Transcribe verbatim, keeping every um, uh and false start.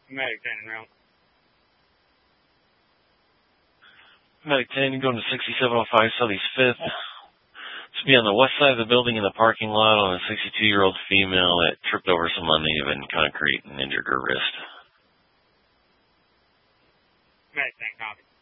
Medic ten in route. Medic ten, you're going to sixty-seven oh five Southeast fifth. This will be on the west side of the building in the parking lot on a sixty-two-year-old female that tripped over some uneven concrete and injured her wrist. Medic ten, copy.